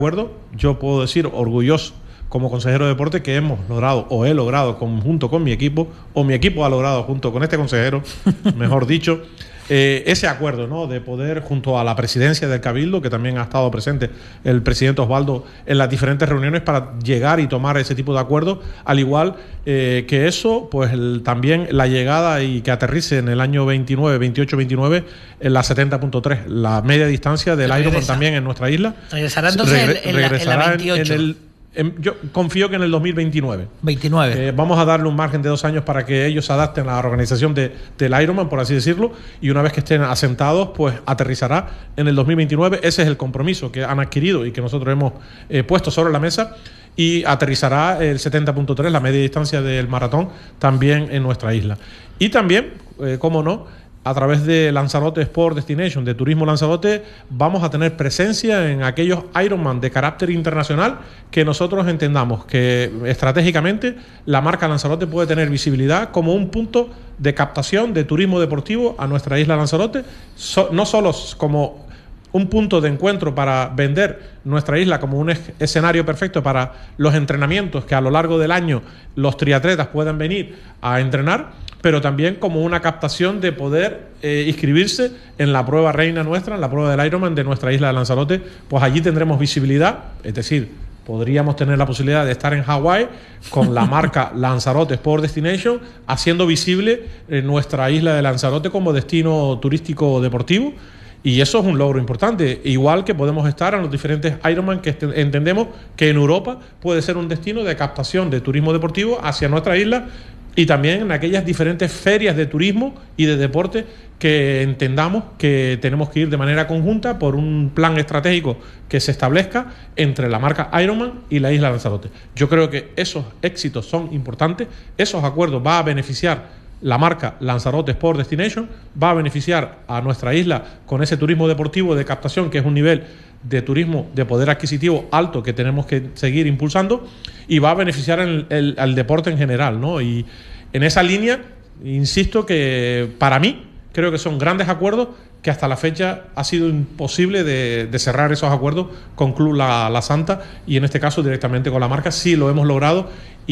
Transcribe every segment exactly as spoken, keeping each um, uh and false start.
acuerdo, yo puedo decir orgulloso como consejero de deporte que hemos logrado, o he logrado junto con mi equipo, o mi equipo ha logrado junto con este consejero, mejor dicho, eh, ese acuerdo, ¿no?, de poder, junto a la presidencia del Cabildo, que también ha estado presente el presidente Osvaldo en las diferentes reuniones para llegar y tomar ese tipo de acuerdos, al igual eh, que eso, pues el, también la llegada y que aterrice en el año veintinueve, veintiocho, veintinueve en la setenta punto tres, la media distancia del Ironman también en nuestra isla. Regresará entonces Regre en, en, regresará la, en la veintiocho. En, en el, en, yo confío que en el dos mil veintinueve. veintinueve. Eh, vamos a darle un margen de dos años para que ellos se adapten a la organización de, del Ironman, por así decirlo, y una vez que estén asentados, pues aterrizará en el dos mil veintinueve. Ese es el compromiso que han adquirido y que nosotros hemos eh, puesto sobre la mesa, y aterrizará el setenta punto tres, la media distancia del maratón, también en nuestra isla. Y también, eh, cómo no, a través de Lanzarote Sport Destination, de Turismo Lanzarote, vamos a tener presencia en aquellos Ironman de carácter internacional que nosotros entendamos que estratégicamente la marca Lanzarote puede tener visibilidad como un punto de captación de turismo deportivo a nuestra isla Lanzarote, so, no solo como un punto de encuentro para vender nuestra isla como un escenario perfecto para los entrenamientos que a lo largo del año los triatletas puedan venir a entrenar, pero también como una captación de poder eh, inscribirse en la prueba reina nuestra, en la prueba del Ironman de nuestra isla de Lanzarote. Pues allí tendremos visibilidad, es decir, podríamos tener la posibilidad de estar en Hawái con la marca Lanzarote Sport Destination, haciendo visible eh, nuestra isla de Lanzarote como destino turístico deportivo. Y eso es un logro importante, igual que podemos estar en los diferentes Ironman que entendemos que en Europa puede ser un destino de captación de turismo deportivo hacia nuestra isla, y también en aquellas diferentes ferias de turismo y de deporte que entendamos que tenemos que ir de manera conjunta por un plan estratégico que se establezca entre la marca Ironman y la isla Lanzarote. Yo creo que esos éxitos son importantes, esos acuerdos van a beneficiar la marca Lanzarote Sport Destination, va a beneficiar a nuestra isla con ese turismo deportivo de captación, que es un nivel de turismo de poder adquisitivo alto que tenemos que seguir impulsando, y va a beneficiar el, el, al deporte en general, ¿no? Y en esa línea, insisto que para mí creo que son grandes acuerdos que hasta la fecha ha sido imposible de, de cerrar esos acuerdos con Club La, La Santa, y en este caso directamente con la marca sí lo hemos logrado,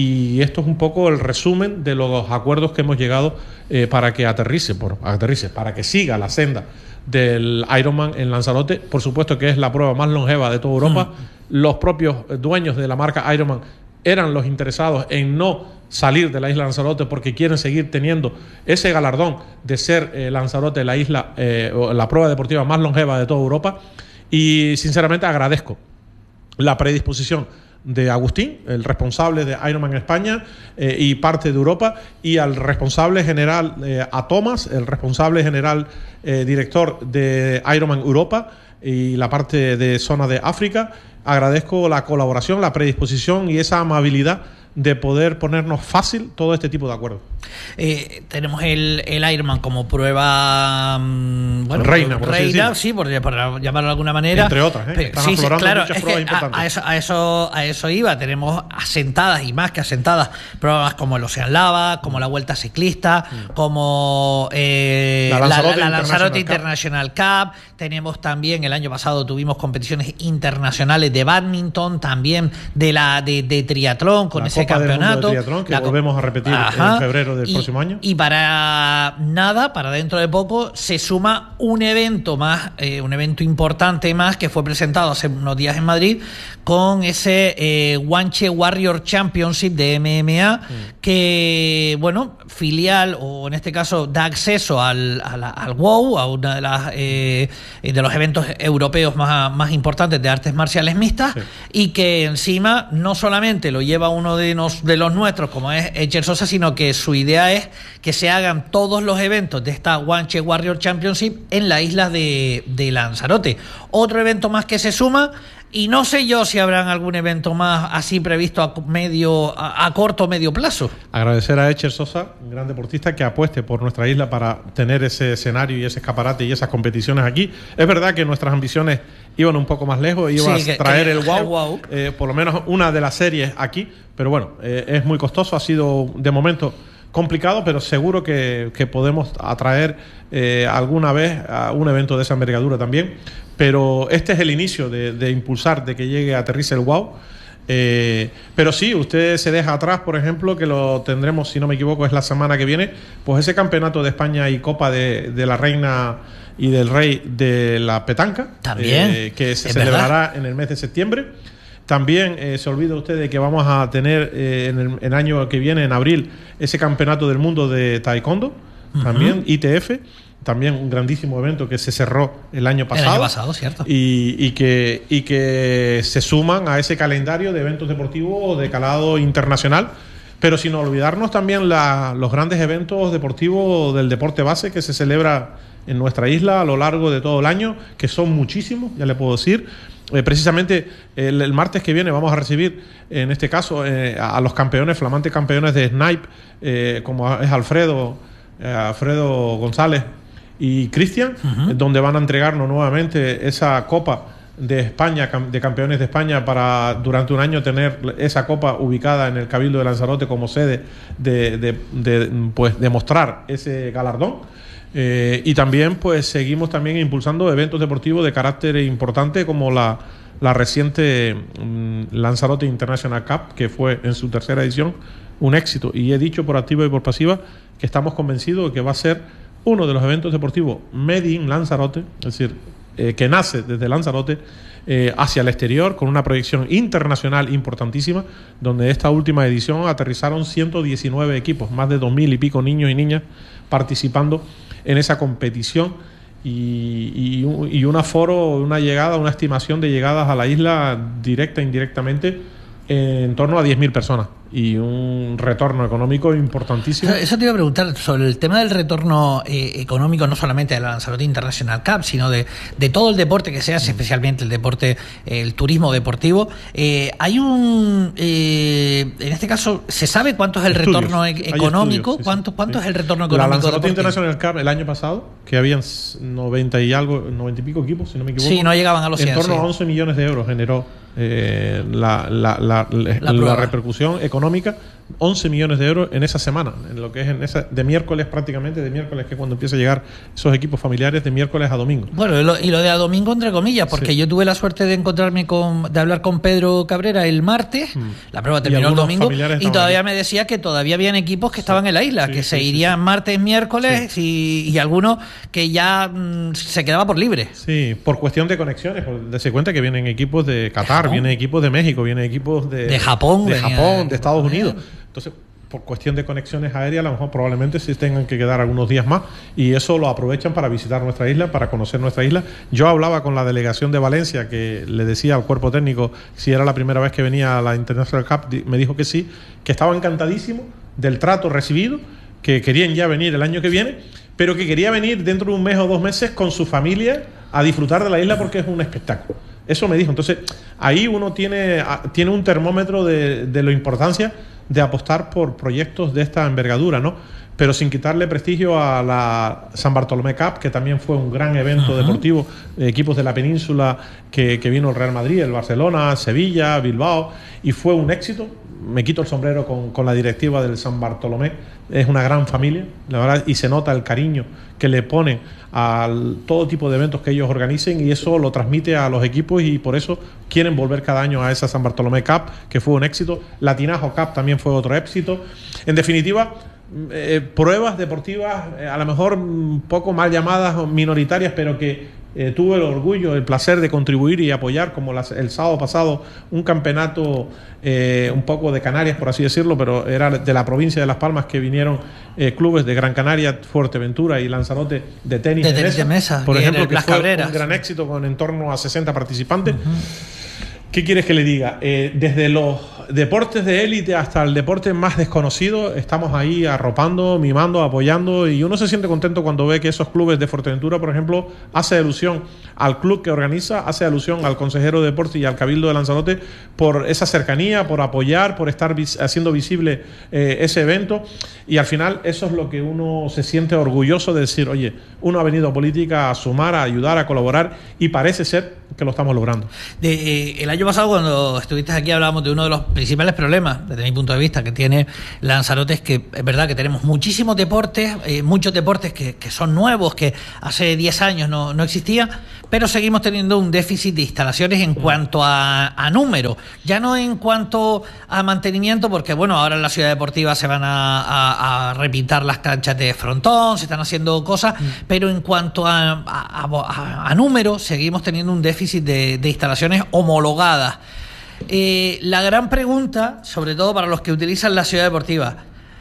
y esto es un poco el resumen de los acuerdos que hemos llegado eh, para que aterrice, por, aterrice, para que siga la senda del Ironman en Lanzarote. Por supuesto que es la prueba más longeva de toda Europa. Mm. Los propios dueños de la marca Ironman eran los interesados en no salir de la isla Lanzarote porque quieren seguir teniendo ese galardón de ser eh, Lanzarote la isla, eh, la prueba deportiva más longeva de toda Europa. Y sinceramente agradezco la predisposición de Agustín, el responsable de Ironman España eh, y parte de Europa, y al responsable general, eh, a Tomás, el responsable general eh, director de Ironman Europa y la parte de zona de África. Agradezco la colaboración, la predisposición y esa amabilidad de poder ponernos fácil todo este tipo de acuerdos. Eh, tenemos el, el Ironman como prueba um, bueno, reina, por reina, sí, por, por llamarlo de alguna manera. Entre otras, ¿eh? Pero, Están sí, aflorando sí, claro, muchas es pruebas que importantes. A, a, eso, a, eso, a eso iba. Tenemos asentadas y más que asentadas pruebas como el Ocean Lava, como la Vuelta Ciclista, mm. como eh, la Lanzarote, la, la, la Lanzarote International, International Cup. Cup. Tenemos también, el año pasado tuvimos competiciones internacionales de badminton, también de la de, de triatlón con la ese Copa campeonato. Del Mundo de triatlón, que la volvemos a repetir Ajá. en febrero del y, próximo año. Y para nada, para dentro de poco, se suma un evento más, eh, un evento importante más que fue presentado hace unos días en Madrid con ese eh, Guanche Warrior Championship de M M A, mm. que, bueno, filial, o en este caso da acceso al, al, al WOW, a una de las eh, de los eventos europeos más, más importantes de artes marciales mixtas, sí. Y que encima no solamente lo lleva uno de, nos, de los nuestros, como es Echer Sosa, sino que su idea es que se hagan todos los eventos de esta Guanche Warrior Championship en la isla de, de Lanzarote. Otro evento más que se suma, y no sé yo si habrán algún evento más así previsto a medio a, a corto o medio plazo. Agradecer a Echer Sosa, un gran deportista que apueste por nuestra isla para tener ese escenario y ese escaparate y esas competiciones aquí. Es verdad que nuestras ambiciones iban un poco más lejos, iban sí, a traer que, el WOW, wow. eh, por lo menos una de las series aquí, pero bueno, eh, es muy costoso, ha sido de momento complicado, pero seguro que, que podemos atraer eh, alguna vez a un evento de esa envergadura también. Pero este es el inicio de, de impulsar, de que llegue a aterrice el WOW. Eh, pero sí, usted se deja atrás, por ejemplo, que lo tendremos, si no me equivoco, es la semana que viene, pues ese campeonato de España y Copa de, de la Reina y del Rey de la petanca, también eh, que se celebrará en el mes de septiembre. También eh, se olvida usted de que vamos a tener eh, en el, el año que viene, en abril, ese campeonato del mundo de taekwondo, uh-huh. también I T F. También un grandísimo evento que se cerró el año pasado. El año pasado, cierto. Y, y, que, y que se suman a ese calendario de eventos deportivos de calado internacional. Pero sin olvidarnos también la, los grandes eventos deportivos del deporte base que se celebra en nuestra isla a lo largo de todo el año, que son muchísimos, ya le puedo decir. Eh, precisamente el, el martes que viene vamos a recibir, en este caso, eh, a los campeones, flamantes campeones de Snipe, eh, como es Alfredo, eh, Alfredo González y Cristian, uh-huh. donde van a entregarnos nuevamente esa Copa de España, de Campeones de España, para durante un año tener esa Copa ubicada en el Cabildo de Lanzarote como sede de, de, de pues demostrar ese galardón. Eh, y también pues seguimos también impulsando eventos deportivos de carácter importante, como la, la reciente um, Lanzarote International Cup, que fue en su tercera edición un éxito, y he dicho por activa y por pasiva que estamos convencidos de que va a ser uno de los eventos deportivos made in Lanzarote, es decir, eh, que nace desde Lanzarote eh, hacia el exterior, con una proyección internacional importantísima, donde esta última edición aterrizaron ciento diecinueve equipos, más de dos mil y pico niños y niñas participando en esa competición, y, y, y un aforo, una llegada, una estimación de llegadas a la isla directa e indirectamente en torno a diez mil personas, y un retorno económico importantísimo. Eso te iba a preguntar sobre el tema del retorno eh, económico, no solamente de la Lanzarote International Cup, sino de, de todo el deporte que se hace, especialmente el deporte, el turismo deportivo. Eh, hay un, eh, en este caso, ¿se sabe cuánto es el estudios, retorno e- económico? Estudios, sí, ¿Cuánto, cuánto sí. es el retorno económico? La Lanzarote International Cup el año pasado, que habían noventa y algo, noventa y pico equipos, si no me equivoco. Sí, no llegaban a los cien. En torno sí. a once millones de euros generó eh, la, la, la, la, la, la repercusión económica. once millones de euros en esa semana, en lo que es en esa, de miércoles prácticamente, de miércoles, que es cuando empieza a llegar esos equipos familiares, de miércoles a domingo. Bueno, y lo, y lo de a domingo entre comillas, porque sí. yo tuve la suerte de encontrarme con, de hablar con Pedro Cabrera el martes, mm. la prueba terminó el domingo, y todavía ahí. me decía que todavía habían equipos que sí. estaban en la isla, sí, que sí, se sí, irían sí. martes, miércoles, sí. y, y algunos que ya mm, se quedaba por libre. Sí, por cuestión de conexiones, por darse cuenta que vienen equipos de Qatar, ¿De vienen equipos de México, vienen equipos de, de Japón, de, venía, Japón, de Estados Unidos. Entonces, por cuestión de conexiones aéreas, a lo mejor probablemente sí tengan que quedar algunos días más, y eso lo aprovechan para visitar nuestra isla, para conocer nuestra isla. Yo hablaba con la delegación de Valencia, que le decía al cuerpo técnico si era la primera vez que venía a la International Cup, me dijo que sí, que estaba encantadísimo del trato recibido, que querían ya venir el año que viene, pero que quería venir dentro de un mes o dos meses con su familia a disfrutar de la isla, porque es un espectáculo. Eso me dijo. Entonces, ahí uno tiene, tiene un termómetro de, de la importancia de apostar por proyectos de esta envergadura, ¿no? Pero sin quitarle prestigio a la San Bartolomé Cup, que también fue un gran evento uh-huh. deportivo, de equipos de la península, que, que vino el Real Madrid, el Barcelona, Sevilla, Bilbao, y fue un éxito. Me quito el sombrero con, con la directiva del San Bartolomé. Es una gran familia, la verdad, y se nota el cariño que le ponen a todo tipo de eventos que ellos organicen, y eso lo transmite a los equipos, y por eso quieren volver cada año a esa San Bartolomé Cup, que fue un éxito. La Tinajo Cup también fue otro éxito. En definitiva, eh, pruebas deportivas eh, a lo mejor un poco mal llamadas o minoritarias, pero que eh, tuve el orgullo, el placer de contribuir y apoyar, como las, el sábado pasado, un campeonato eh, un poco de Canarias, por así decirlo, pero era de la provincia de Las Palmas, que vinieron eh, clubes de Gran Canaria, Fuerteventura y Lanzarote de tenis de, de, tenis mesa, de mesa, por ejemplo, que las fue Cabreras. Un gran éxito con en torno a sesenta participantes. Uh-huh. ¿Qué quieres que le diga? Eh, desde los deportes de élite hasta el deporte más desconocido, estamos ahí arropando, mimando, apoyando, y uno se siente contento cuando ve que esos clubes de Fuerteventura, por ejemplo, hace alusión al club que organiza, hace alusión al consejero de deporte y al Cabildo de Lanzarote por esa cercanía, por apoyar, por estar vis- haciendo visible eh, ese evento, y al final eso es lo que uno se siente orgulloso de decir, oye, uno ha venido a política a sumar, a ayudar, a colaborar, y parece ser que lo estamos logrando. De, eh, el año pasado, cuando estuviste aquí, hablábamos de uno de los principales problemas, desde mi punto de vista, que tiene Lanzarote es que es verdad que tenemos muchísimos deportes, eh, muchos deportes que, que son nuevos, que hace diez años no, no existían, pero seguimos teniendo un déficit de instalaciones en cuanto a, a número, ya no en cuanto a mantenimiento, porque bueno, ahora en la ciudad deportiva se van a, a, a repintar las canchas de frontón, se están haciendo cosas, mm. pero en cuanto a, a, a, a número, seguimos teniendo un déficit de, de instalaciones homologadas. Eh, la gran pregunta, sobre todo para los que utilizan la ciudad deportiva,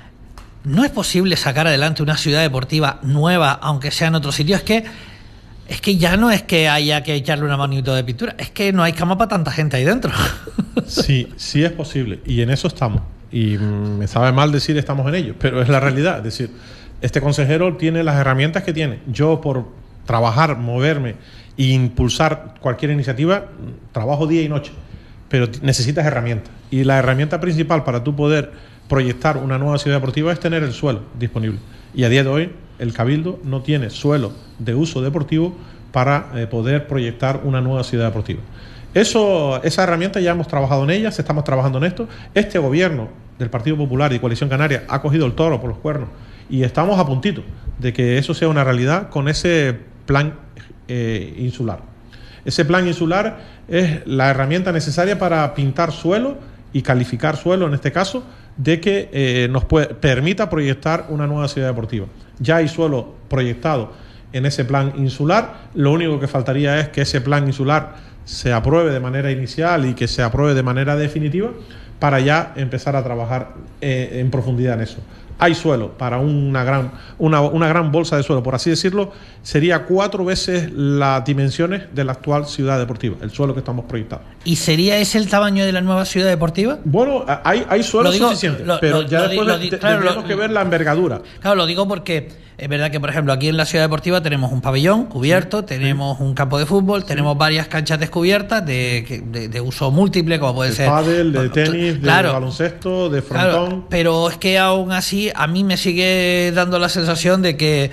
¿no es posible sacar adelante una ciudad deportiva nueva, aunque sea en otro sitio? Es que es que ya no es que haya que echarle una manito de pintura, es que no hay cama para tanta gente ahí dentro. Sí, sí es posible, y en eso estamos. Y mm, me sabe mal decir estamos en ello, pero es la realidad. Es decir, este consejero tiene las herramientas que tiene. Yo, por trabajar, moverme e impulsar cualquier iniciativa, trabajo día y noche. Pero necesitas herramientas. Y la herramienta principal para tú poder proyectar una nueva ciudad deportiva es tener el suelo disponible. Y a día de hoy el Cabildo no tiene suelo de uso deportivo para eh, poder proyectar una nueva ciudad deportiva. Eso, esa herramienta ya hemos trabajado en ella, estamos trabajando en esto. Este gobierno del Partido Popular y Coalición Canaria ha cogido el toro por los cuernos y estamos a puntito de que eso sea una realidad con ese plan eh, insular. Ese plan insular es la herramienta necesaria para pintar suelo y calificar suelo, en este caso, de que eh, nos puede, permita proyectar una nueva ciudad deportiva. Ya hay suelo proyectado en ese plan insular, lo único que faltaría es que ese plan insular se apruebe de manera inicial y que se apruebe de manera definitiva para ya empezar a trabajar eh, en profundidad en eso. Hay suelo para una gran, una, una gran bolsa de suelo, por así decirlo, sería cuatro veces las dimensiones de la actual ciudad deportiva, el suelo que estamos proyectando. ¿Y sería ese el tamaño de la nueva ciudad deportiva? Bueno, hay, hay suelo digo, suficiente, lo, pero lo, ya lo, después lo, de, claro, tendríamos lo, que ver la envergadura. Claro, lo digo porque es verdad que, por ejemplo, aquí en la ciudad deportiva tenemos un pabellón cubierto, sí, tenemos sí. un campo de fútbol, sí. tenemos varias canchas descubiertas de, de, de uso múltiple, como puede de ser... pádel, de tenis, claro, de baloncesto, de frontón... Claro, pero es que aún así a mí me sigue dando la sensación de que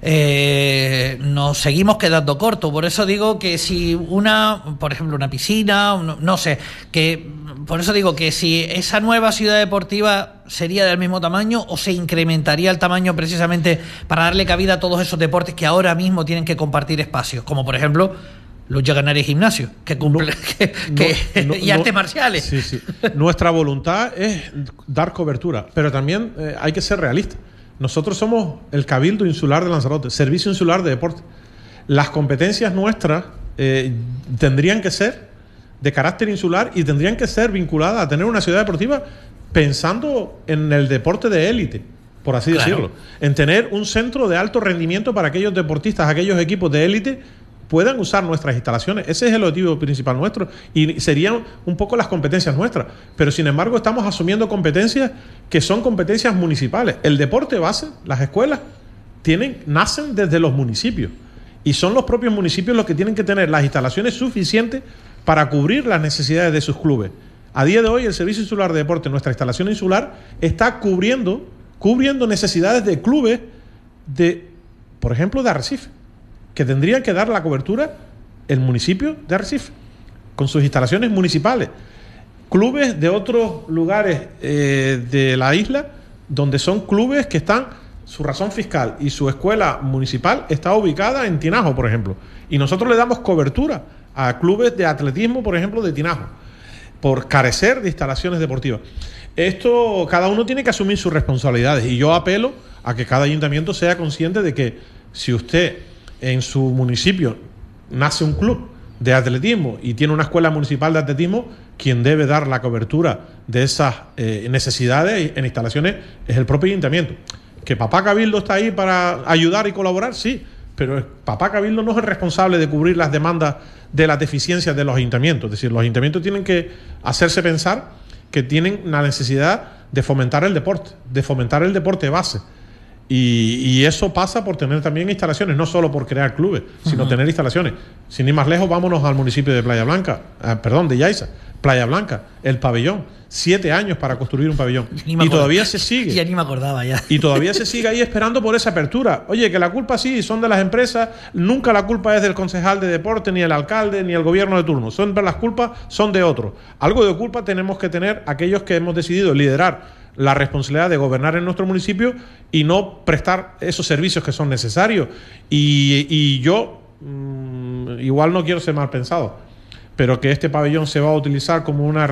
eh, nos seguimos quedando cortos. Por eso digo que si una, por ejemplo, una piscina, no, no sé, que... Por eso digo que si esa nueva ciudad deportiva sería del mismo tamaño o se incrementaría el tamaño precisamente para darle cabida a todos esos deportes que ahora mismo tienen que compartir espacios, como por ejemplo lucha canaria y gimnasio, que cumple no, que, no, que, no, y artes no, marciales. Sí, sí. Nuestra voluntad es dar cobertura, pero también eh, hay que ser realistas. Nosotros somos el Cabildo Insular de Lanzarote, Servicio Insular de Deporte. Las competencias nuestras eh, tendrían que ser de carácter insular y tendrían que ser vinculadas a tener una ciudad deportiva pensando en el deporte de élite, por así claro. decirlo, en tener un centro de alto rendimiento para aquellos deportistas, aquellos equipos de élite puedan usar nuestras instalaciones. Ese es el objetivo principal nuestro y serían un poco las competencias nuestras, pero sin embargo estamos asumiendo competencias que son competencias municipales. El deporte base, las escuelas tienen, nacen desde los municipios y son los propios municipios los que tienen que tener las instalaciones suficientes para cubrir las necesidades de sus clubes. A día de hoy el Servicio Insular de Deporte, nuestra instalación insular, está cubriendo, cubriendo necesidades de clubes de, por ejemplo, de Arrecife, que tendrían que dar la cobertura el municipio de Arrecife, con sus instalaciones municipales. Clubes de otros lugares eh, de la isla, donde son clubes que están, su razón fiscal y su escuela municipal está ubicada en Tinajo, por ejemplo. Y nosotros le damos cobertura a clubes de atletismo, por ejemplo, de Tinajo, por carecer de instalaciones deportivas. Esto, cada uno tiene que asumir sus responsabilidades y yo apelo a que cada ayuntamiento sea consciente de que si usted en su municipio nace un club de atletismo y tiene una escuela municipal de atletismo, quien debe dar la cobertura de esas eh, necesidades en instalaciones es el propio ayuntamiento. ¿Que Papá Cabildo está ahí para ayudar y colaborar? Sí, pero Papá Cabildo no es el responsable de cubrir las demandas de las deficiencias de los ayuntamientos. Es decir, los ayuntamientos tienen que hacerse pensar que tienen la necesidad de fomentar el deporte, de fomentar el deporte base. Y, y eso pasa por tener también instalaciones, no solo por crear clubes, sino uh-huh. tener instalaciones. Sin ir más lejos, vámonos al municipio de Playa Blanca, eh, perdón, de Yaiza, Playa Blanca, el pabellón. Siete años para construir un pabellón. Y todavía se sigue. Ya ni me acordaba ya. Y todavía se sigue ahí esperando por esa apertura. Oye, que la culpa sí son de las empresas, nunca la culpa es del concejal de deporte, ni el alcalde, ni el gobierno de turno. Son, las culpas son de otros. Algo de culpa tenemos que tener aquellos que hemos decidido liderar la responsabilidad de gobernar en nuestro municipio y no prestar esos servicios que son necesarios. Y, y yo, mmm, igual no quiero ser mal pensado, pero que este pabellón se va a utilizar como una